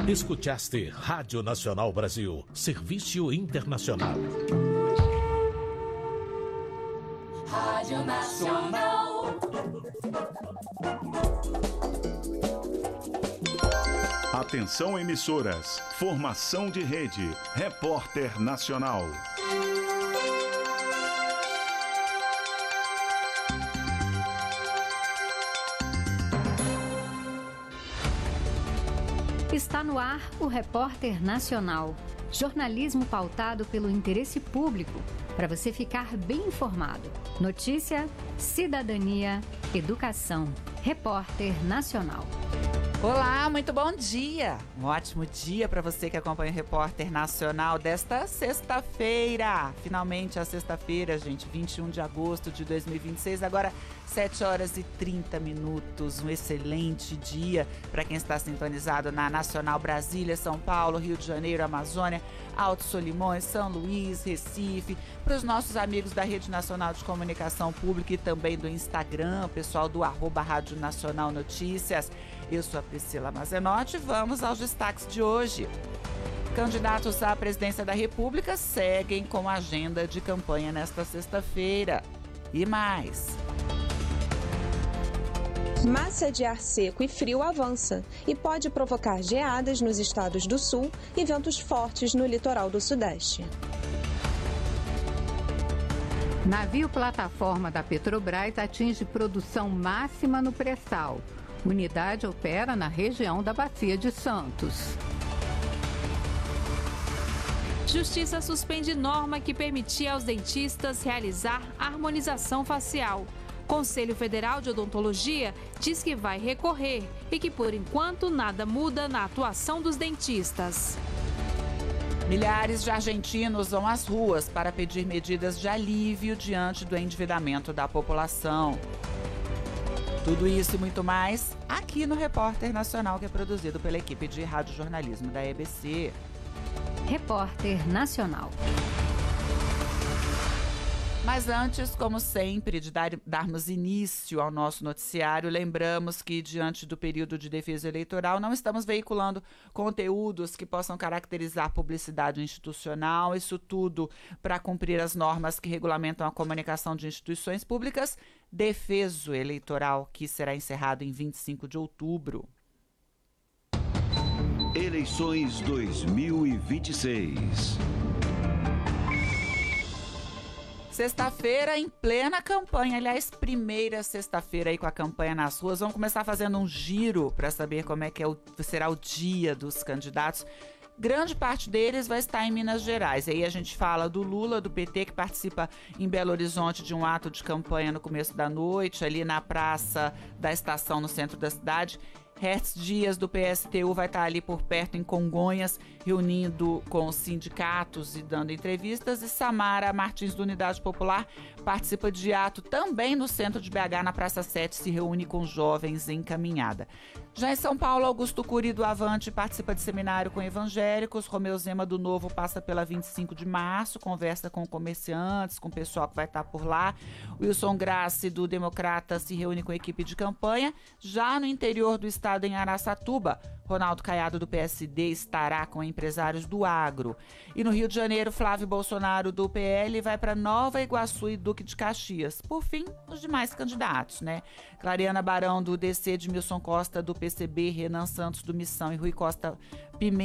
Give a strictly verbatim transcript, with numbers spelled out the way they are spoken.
Escutaste Rádio Nacional Brasil, Serviço Internacional. Rádio Nacional. Atenção, emissoras. Formação de rede. Repórter Nacional. Está no ar o Repórter Nacional. Jornalismo pautado pelo interesse público, para você ficar bem informado. Notícia, cidadania, educação. Repórter Nacional. Olá, muito bom dia! Um ótimo dia para você que acompanha o Repórter Nacional desta sexta-feira. Finalmente a sexta-feira, gente, vinte e um de agosto de dois mil e vinte e seis, agora sete horas e trinta minutos. Um excelente dia para quem está sintonizado na Nacional Brasília, São Paulo, Rio de Janeiro, Amazônia, Alto Solimões, São Luís, Recife, para os nossos amigos da Rede Nacional de Comunicação Pública e também do Instagram, o pessoal do arroba Rádio Nacional Notícias. Eu sou a Priscila Mazenotti e vamos aos destaques de hoje. Candidatos à presidência da República seguem com a agenda de campanha nesta sexta-feira. E mais. Massa de ar seco e frio avança e pode provocar geadas nos estados do sul e ventos fortes no litoral do sudeste. Navio plataforma da Petrobras atinge produção máxima no pré-sal. Unidade opera na região da Bacia de Santos. Justiça suspende norma que permitia aos dentistas realizar harmonização facial. Conselho Federal de Odontologia diz que vai recorrer e que, por enquanto, nada muda na atuação dos dentistas. Milhares de argentinos vão às ruas para pedir medidas de alívio diante do endividamento da população. Tudo isso e muito mais aqui no Repórter Nacional, que é produzido pela equipe de radiojornalismo da E B C. Repórter Nacional. Mas antes, como sempre, de dar, darmos início ao nosso noticiário, lembramos que, diante do período de defesa eleitoral, não estamos veiculando conteúdos que possam caracterizar publicidade institucional, isso tudo para cumprir as normas que regulamentam a comunicação de instituições públicas. Defeso eleitoral, que será encerrado em vinte e cinco de outubro. Eleições dois mil e vinte e seis. Sexta-feira em plena campanha, aliás, primeira sexta-feira aí com a campanha nas ruas. Vamos começar fazendo um giro para saber como é que é o, será o dia dos candidatos. Grande parte deles vai estar em Minas Gerais. Aí a gente fala do Lula, do P T, que participa em Belo Horizonte de um ato de campanha no começo da noite, ali na Praça da Estação, no centro da cidade. Hertz Dias, do P S T U, vai estar ali por perto em Congonhas, reunindo com os sindicatos e dando entrevistas. E Samara Martins, do Unidade Popular, participa de ato também no centro de B H, na Praça sete, se reúne com jovens em caminhada. Já em São Paulo, Augusto Cury, do Avante, participa de seminário com evangélicos. Romeu Zema, do Novo, passa pela vinte e cinco de março, conversa com comerciantes, com o pessoal que vai estar por lá. Wilson Grassi, do Democrata, se reúne com a equipe de campanha. Já no interior do estado, em Araçatuba, Ronaldo Caiado, do P S D, estará com empresários do agro. E no Rio de Janeiro, Flávio Bolsonaro, do P L, vai para Nova Iguaçu e Duque de Caxias. Por fim, os demais candidatos, né? Clariana Barão, do D C, Edmilson Costa, do P C B, Renan Santos, do Missão e Rui Costa Pimenta